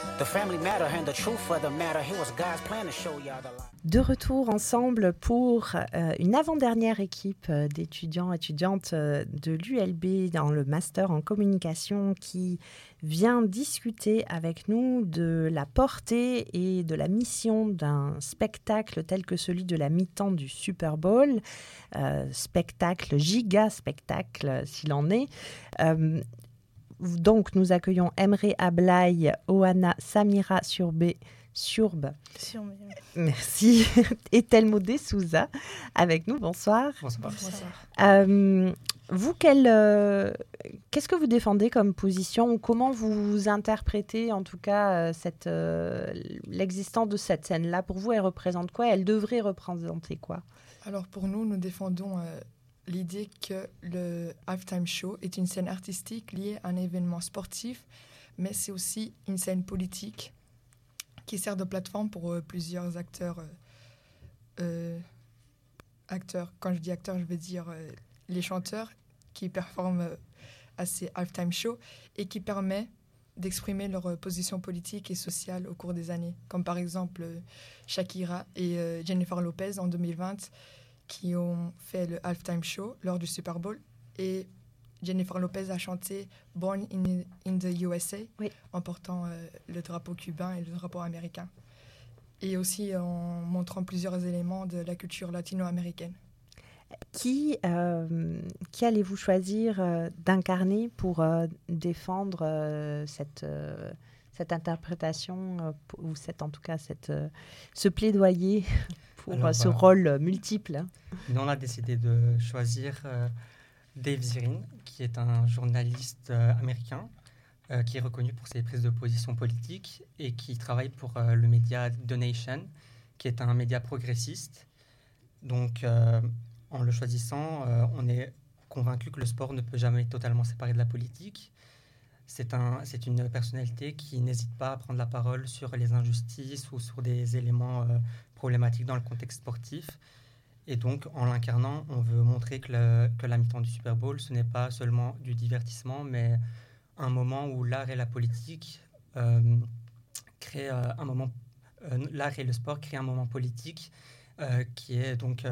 The family matter and the truth for the matter. It was God's plan to show y'all the light. De retour ensemble pour une avant-dernière équipe d'étudiants et étudiantes de l'ULB dans le master en communication qui vient discuter avec nous de la portée et de la mission d'un spectacle tel que celui de la mi-temps du Super Bowl, spectacle, giga spectacle s'il en est. Donc nous accueillons Emre Ablaye, Oana Samira Surbe, merci, et Telmo De Souza avec nous. Bonsoir. Bonsoir. Vous, qu'est-ce que vous défendez comme position ou comment vous interprétez en tout cas l'existence de cette scène-là? Pour vous, elle représente quoi? Elle devrait représenter quoi? Alors pour nous défendons l'idée que le halftime show est une scène artistique liée à un événement sportif, mais c'est aussi une scène politique qui sert de plateforme pour plusieurs acteurs. Quand je dis acteurs, je veux dire les chanteurs qui performent à ces halftime shows et qui permet d'exprimer leur position politique et sociale au cours des années, comme par exemple Shakira et Jennifer Lopez en 2020 qui ont fait le halftime show lors du Super Bowl, et Jennifer Lopez a chanté Born in the USA, oui, en portant le drapeau cubain et le drapeau américain, et aussi en montrant plusieurs éléments de la culture latino-américaine. Qui allez-vous choisir d'incarner pour défendre cette interprétation ou en tout cas ce plaidoyer pour ce rôle multiple? Nous, on a décidé de choisir Dave Zirin, qui est un journaliste américain qui est reconnu pour ses prises de position politiques et qui travaille pour le média The Nation, qui est un média progressiste. Donc, en le choisissant, on est convaincu que le sport ne peut jamais être totalement séparé de la politique. C'est une personnalité qui n'hésite pas à prendre la parole sur les injustices ou sur des éléments problématiques dans le contexte sportif. Et donc, en l'incarnant, on veut montrer que la mi-temps du Super Bowl, ce n'est pas seulement du divertissement, mais un moment où l'art et la politique créent un moment... l'art et le sport créent un moment politique qui est donc...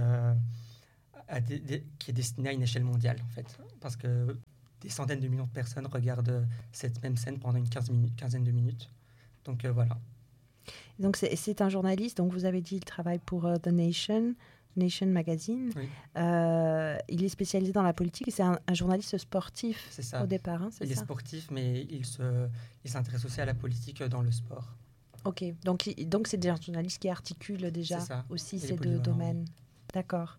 qui est destiné à une échelle mondiale, en fait. Parce que des centaines de millions de personnes regardent cette même scène pendant une quinzaine de minutes. Donc, voilà. Donc, c'est un journaliste, donc vous avez dit, il travaille pour The Nation Magazine. Oui. Il est spécialisé dans la politique et c'est un journaliste sportif, c'est ça, au départ. Hein, il est sportif, mais il s'intéresse aussi à la politique dans le sport. Ok, donc c'est un journaliste qui articule déjà aussi ces deux domaines. D'accord.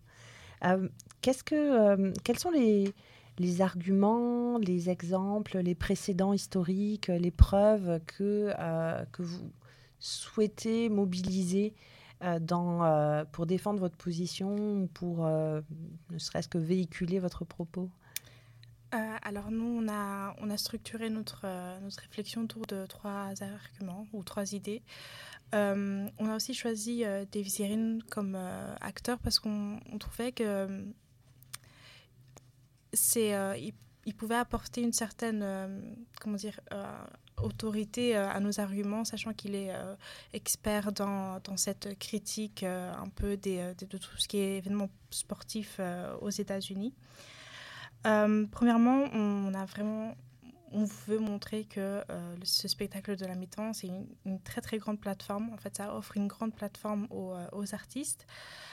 Quels sont les arguments, les exemples, les précédents historiques, les preuves que vous souhaitez mobiliser pour défendre votre position, pour ne serait-ce que véhiculer votre propos? Alors nous, on a structuré notre réflexion autour de 3 arguments ou 3 idées. On a aussi choisi Dave Zirin comme acteur parce qu'on trouvait que il pouvait apporter une certaine autorité à nos arguments, sachant qu'il est expert dans cette critique un peu de tout ce qui est événement sportif aux États-Unis. Premièrement, on veut montrer que ce spectacle de la mi-temps, c'est une très très grande plateforme. En fait, ça offre une grande plateforme aux artistes.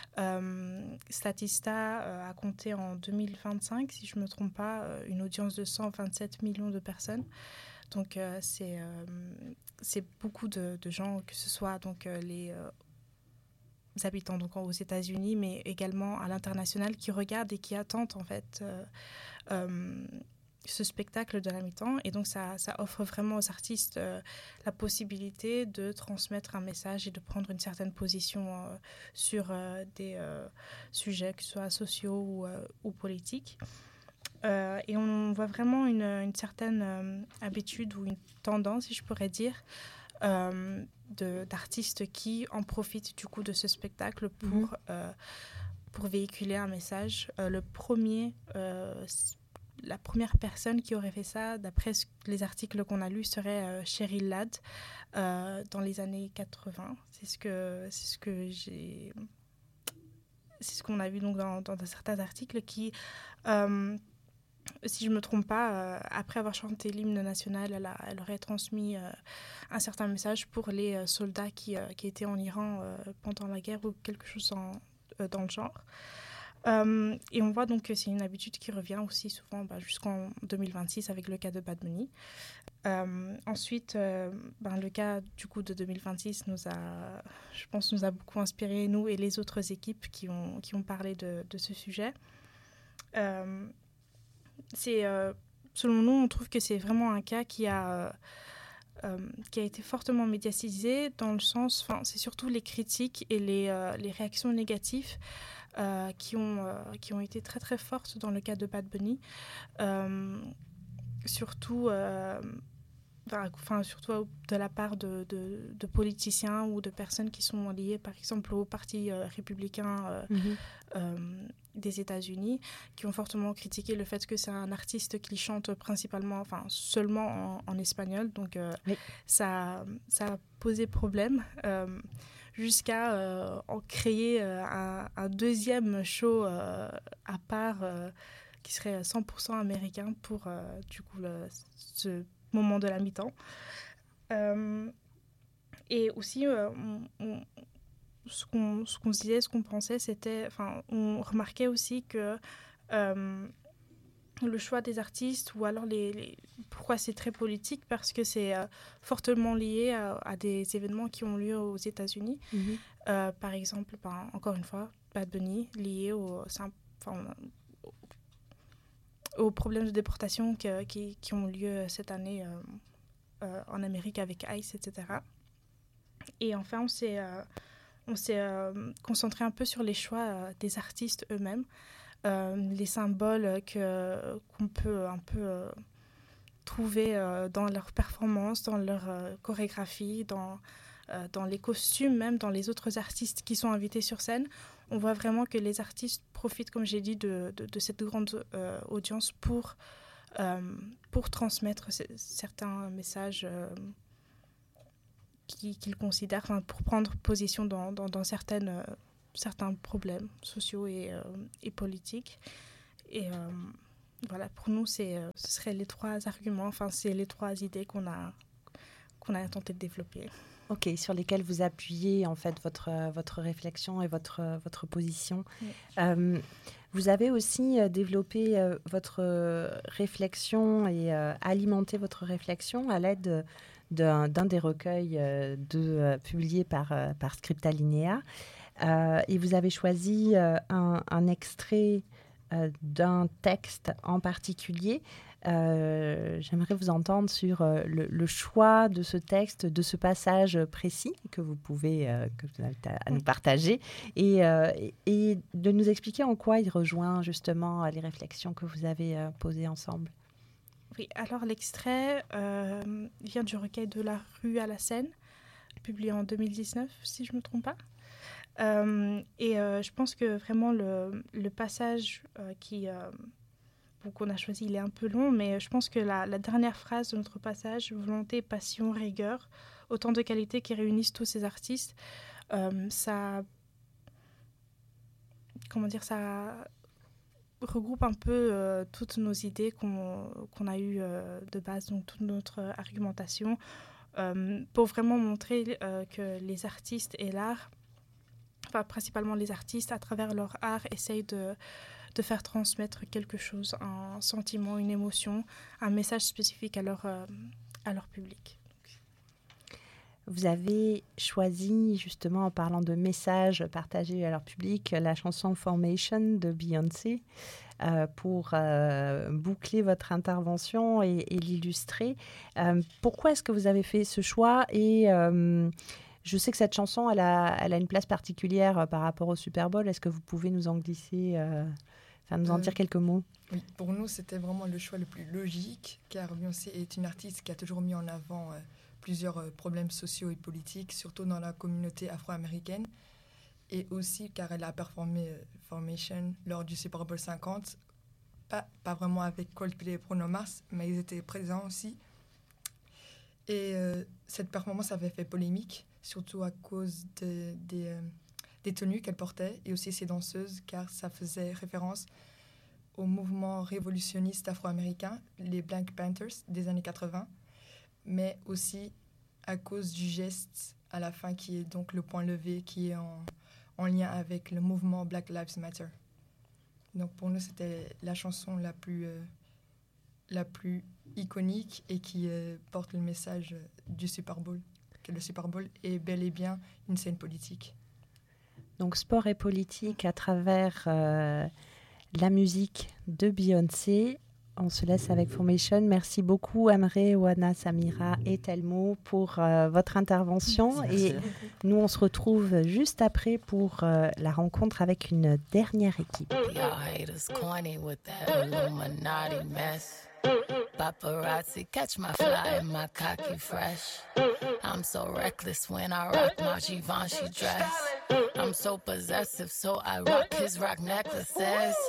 Statista a compté en 2025, si je ne me trompe pas, une audience de 127 millions de personnes. Donc, c'est beaucoup de gens, que ce soit donc, les habitants donc, aux États-Unis, mais également à l'international, qui regardent et qui attendent en fait ce spectacle de la mi-temps. Et donc, ça offre vraiment aux artistes la possibilité de transmettre un message et de prendre une certaine position sur des sujets, que ce soit sociaux ou politiques. Et on voit vraiment une certaine habitude ou une tendance, si je pourrais dire, d'artistes qui en profitent du coup de ce spectacle pour véhiculer un message. Le premier la première personne qui aurait fait ça, d'après les articles qu'on a lus, serait Cheryl Ladd dans les années 80. C'est ce qu'on a vu donc dans certains articles qui, si je ne me trompe pas, après avoir chanté l'hymne national, elle aurait transmis un certain message pour les soldats qui étaient en Iran pendant la guerre ou quelque chose dans le genre. Et on voit donc que c'est une habitude qui revient aussi souvent jusqu'en 2026 avec le cas de Bad Bunny. Ensuite, le cas du coup de 2026 nous a beaucoup inspiré, nous et les autres équipes qui ont parlé de ce sujet. Selon nous, on trouve que c'est vraiment un cas qui a été fortement médiatisé dans le sens, c'est surtout les critiques et les réactions négatives qui ont été très très fortes dans le cas de Bad Bunny, surtout de la part de politiciens ou de personnes qui sont liées par exemple au parti républicain des États-Unis, qui ont fortement critiqué le fait que c'est un artiste qui chante seulement en espagnol, donc oui. ça a posé problème jusqu'à en créer un deuxième show à part qui serait 100% américain pour ce moment de la mi-temps. Et aussi, ce qu'on se disait, ce qu'on pensait, on remarquait aussi que le choix des artistes, ou alors pourquoi c'est très politique, parce que c'est fortement lié à des événements qui ont lieu aux États-Unis. Mm-hmm. Par exemple, encore une fois, Bad Bunny, lié aux problèmes de déportation qui ont lieu cette année en Amérique avec ICE, etc. Et enfin, on s'est concentré un peu sur les choix des artistes eux-mêmes, les symboles qu'on peut un peu trouver dans leurs performances, dans leur chorégraphie, dans les costumes, même dans les autres artistes qui sont invités sur scène. On voit vraiment que les artistes profitent, comme j'ai dit, de cette grande audience pour transmettre certains messages qu'ils considèrent, pour prendre position dans certains problèmes sociaux et politiques. Et voilà, pour nous, ce seraient les trois arguments, c'est les trois idées qu'on a tenté de développer. Ok, sur lesquels vous appuyez en fait votre réflexion et votre position. Oui. Vous avez aussi développé votre réflexion et alimenté votre réflexion à l'aide d'un des recueils publiés par Scriptalinea. Et vous avez choisi un extrait d'un texte en particulier. J'aimerais vous entendre sur le choix de ce texte, de ce passage précis que vous avez à nous partager et de nous expliquer en quoi il rejoint justement les réflexions que vous avez posées ensemble. Oui, alors l'extrait vient du recueil De la rue à la Seine, publié en 2019, si je ne me trompe pas. Je pense que vraiment le passage qu'on a choisi, il est un peu long, mais je pense que la dernière phrase de notre passage, volonté, passion, rigueur, autant de qualités qui réunissent tous ces artistes, ça regroupe un peu toutes nos idées qu'on a eues de base, donc toute notre argumentation, pour vraiment montrer que les artistes et l'art, principalement les artistes, à travers leur art, essayent de faire transmettre quelque chose, un sentiment, une émotion, un message spécifique à leur public. Vous avez choisi, justement, en parlant de messages partagés à leur public, la chanson Formation de Beyoncé pour boucler votre intervention et l'illustrer. Pourquoi est-ce que vous avez fait ce choix ? Et je sais que cette chanson, elle a une place particulière par rapport au Super Bowl. Est-ce que vous pouvez nous en glisser, nous en dire quelques mots ? Oui, pour nous, c'était vraiment le choix le plus logique, car Beyoncé est une artiste qui a toujours mis en avant plusieurs problèmes sociaux et politiques, surtout dans la communauté afro-américaine, et aussi car elle a performé Formation lors du Super Bowl 50, pas vraiment avec Coldplay et Bruno Mars, mais ils étaient présents aussi. Et cette performance avait fait polémique, surtout à cause des tenues qu'elle portait et aussi ses danseuses, car ça faisait référence au mouvement révolutionniste afro-américain, les Black Panthers des années 80, mais aussi à cause du geste à la fin qui est donc le point levé, qui est en lien avec le mouvement Black Lives Matter. Donc pour nous, c'était la chanson la plus iconique et qui porte le message du Super Bowl, que le Super Bowl est bel et bien une scène politique. Donc sport et politique à travers la musique de Beyoncé. On se laisse avec Formation. Merci beaucoup Amré, Oana, Samira et Telmo pour votre intervention. Merci. Et nous, on se retrouve juste après pour la rencontre avec une dernière équipe. Paparazzi catch my fly and my cocky fresh. I'm so reckless when I rock my Givenchy dress. I'm so possessive, so I rock his rock necklaces.